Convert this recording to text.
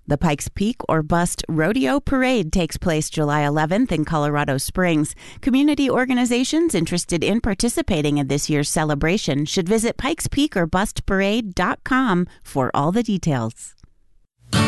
The Pikes Peak or Bust Rodeo Parade takes place July 11th in Colorado Springs. Community organizations interested in participating in this year's celebration should visit pikespeakorbustparade.com for all the details.